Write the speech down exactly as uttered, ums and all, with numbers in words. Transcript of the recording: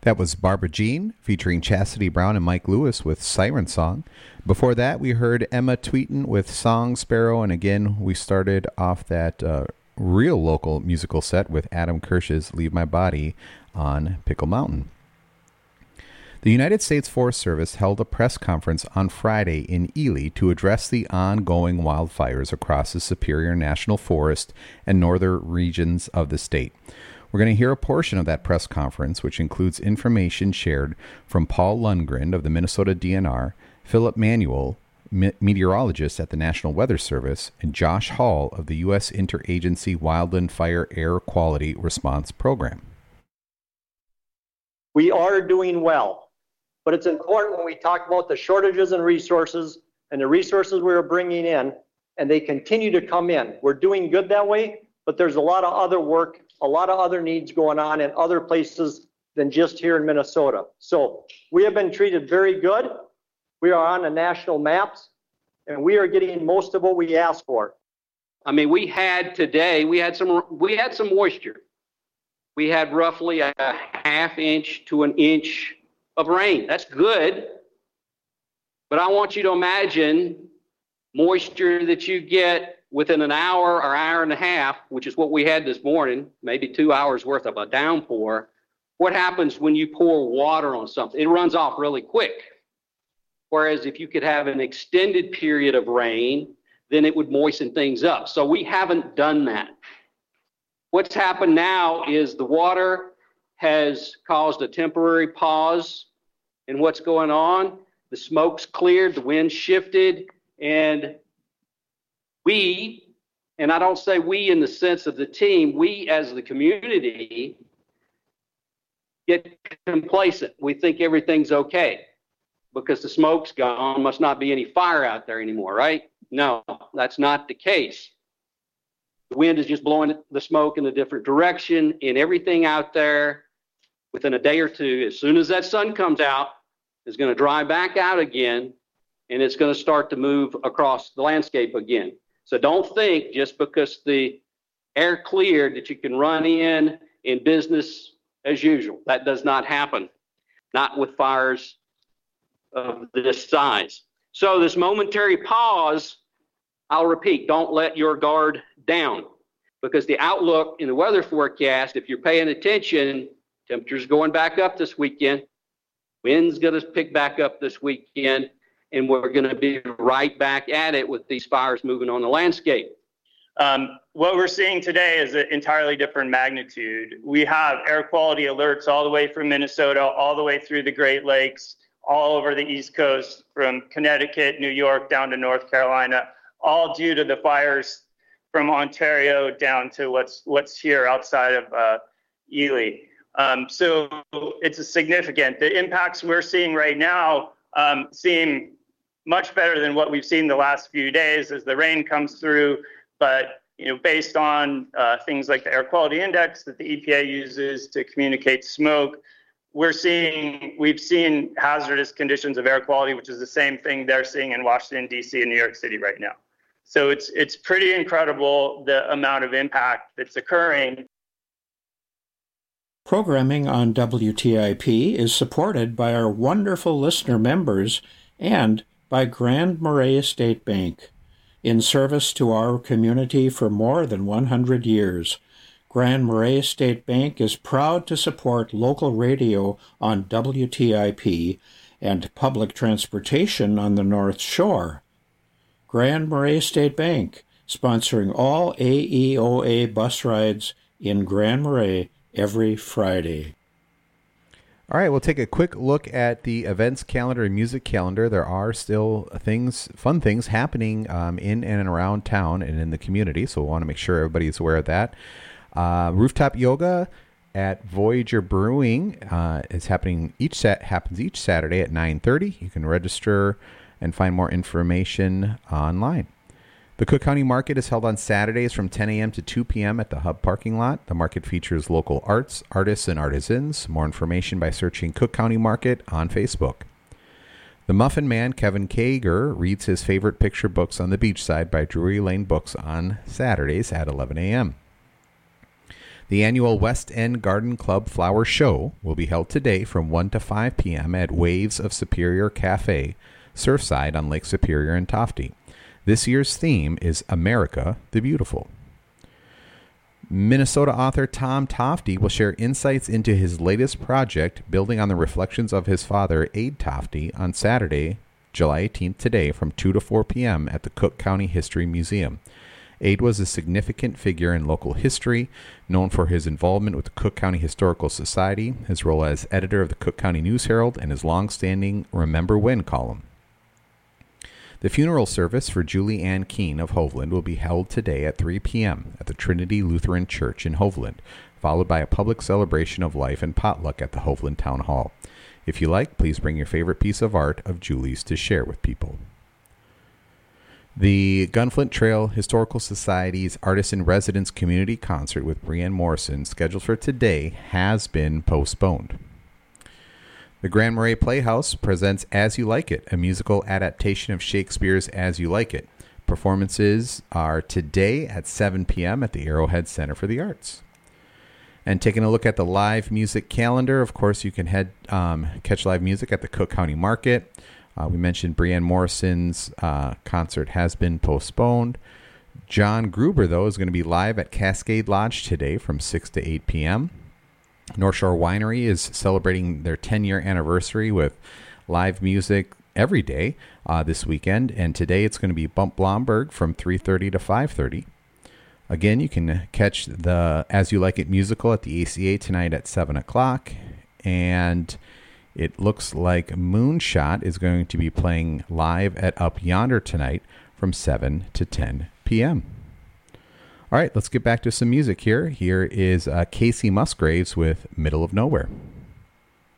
That was Barbara Jean featuring Chastity Brown and Mike Lewis with Siren Song. Before that, we heard Emma Tweeten with Song Sparrow. And again, we started off that uh, real local musical set with Adam Kirsch's Leave My Body on Pickle Mountain. The United States Forest Service held a press conference on Friday in Ely to address the ongoing wildfires across the Superior National Forest and northern regions of the state. We're going to hear a portion of that press conference, which includes information shared from Paul Lundgren of the Minnesota D N R, Philip Manuel, me- meteorologist at the National Weather Service, and Josh Hall of the U S Interagency Wildland Fire Air Quality Response Program. We are doing well, but it's important when we talk about the shortages and resources and the resources we are bringing in, and they continue to come in. We're doing good that way, but there's a lot of other work, a lot of other needs going on in other places than just here in Minnesota. So we have been treated very good. We are on the national maps, and we are getting most of what we asked for. I mean, we had today, we had some, we had some moisture. We had roughly a half inch to an inch of rain. That's good. But I want you to imagine moisture that you get within an hour or hour and a half, which is what we had this morning, maybe two hours worth of a downpour. What happens when you pour water on something? It runs off really quick. Whereas if you could have an extended period of rain, then it would moisten things up. So we haven't done that. What's happened now is the water has caused a temporary pause in what's going on. The smoke's cleared, the wind shifted, and we, and I don't say we in the sense of the team, we as the community get complacent. We think everything's okay because the smoke's gone, must not be any fire out there anymore, right? No, that's not the case. The wind is just blowing the smoke in a different direction, and everything out there within a day or two, as soon as that sun comes out, is going to dry back out again, and it's going to start to move across the landscape again. So don't think just because the air cleared that you can run in in business as usual. That does not happen, not with fires of this size. So this momentary pause, I'll repeat, don't let your guard down, because the outlook in the weather forecast, if you're paying attention, temperatures going back up this weekend, wind's going to pick back up this weekend, and we're going to be right back at it with these fires moving on the landscape. Um, what we're seeing today is an entirely different magnitude. We have air quality alerts all the way from Minnesota, all the way through the Great Lakes, all over the East Coast, from Connecticut, New York, down to North Carolina, all due to the fires from Ontario down to what's what's here outside of uh, Ely. Um, so it's a significant. The impacts we're seeing right now um, seem much better than what we've seen the last few days as the rain comes through. But you know, based on uh, things like the air quality index that the E P A uses to communicate smoke, we're seeing we've seen hazardous conditions of air quality, which is the same thing they're seeing in Washington, D C and New York City right now. So it's it's pretty incredible the amount of impact that's occurring. Programming on W T I P is supported by our wonderful listener members and by Grand Marais State Bank. In service to our community for more than one hundred years, Grand Marais State Bank is proud to support local radio on W T I P and public transportation on the North Shore. Grand Marais State Bank, sponsoring all A E O A bus rides in Grand Marais every Friday. All right, we'll take a quick look at the events calendar and music calendar. There are still things, fun things happening um, in and around town and in the community, so we want to make sure everybody's aware of that. Uh, rooftop yoga at Voyager Brewing uh, is happening each set happens each Saturday at nine thirty. You can register and find more information online. The Cook County Market is held on Saturdays from ten a.m. to two p.m. at the Hub parking lot. The market features local arts, artists, and artisans. More information by searching Cook County Market on Facebook. The Muffin Man, Kevin Kager, reads his favorite picture books on the beachside by Drury Lane Books on Saturdays at eleven a.m. The annual West End Garden Club Flower Show will be held today from one to five p.m. at Waves of Superior Cafe, Surfside on Lake Superior in Tofty. This year's theme is America the Beautiful. Minnesota author Tom Tofty will share insights into his latest project, building on the reflections of his father, Ade Tofty, on Saturday, July eighteenth, today from two to four p.m. at the Cook County History Museum. Ade was a significant figure in local history, known for his involvement with the Cook County Historical Society, his role as editor of the Cook County News Herald, and his long-standing Remember When column. The funeral service for Julie Ann Keene of Hovland will be held today at three p.m. at the Trinity Lutheran Church in Hovland, followed by a public celebration of life and potluck at the Hovland Town Hall. If you like, please bring your favorite piece of art of Julie's to share with people. The Gunflint Trail Historical Society's Artist-in-Residence Community Concert with Brianne Morrison, scheduled for today, has been postponed. The Grand Marais Playhouse presents As You Like It, a musical adaptation of Shakespeare's As You Like It. Performances are today at seven p.m. at the Arrowhead Center for the Arts. And taking a look at the live music calendar, of course, you can head um, catch live music at the Cook County Market. Uh, we mentioned Brianne Morrison's uh, concert has been postponed. John Gruber, though, is going to be live at Cascade Lodge today from six to eight p.m. North Shore Winery is celebrating their ten-year anniversary with live music every day uh, this weekend. And today it's going to be Bump Blomberg from three thirty to five thirty. Again, you can catch the As You Like It musical at the A C A tonight at seven o'clock. And it looks like Moonshot is going to be playing live at Up Yonder tonight from seven to ten p.m. All right, let's get back to some music here. Here is uh, Casey Musgraves with Middle of Nowhere.